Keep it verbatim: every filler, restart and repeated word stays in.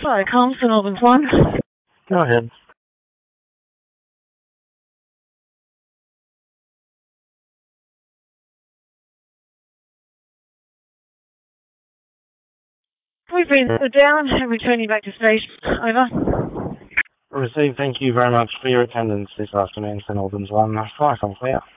Hi, Calm, Saint Albans one. Go ahead. We've been down and returning back to station. Over. Received. Thank you very much for your attendance this afternoon, Saint Albans one. Flight on clear.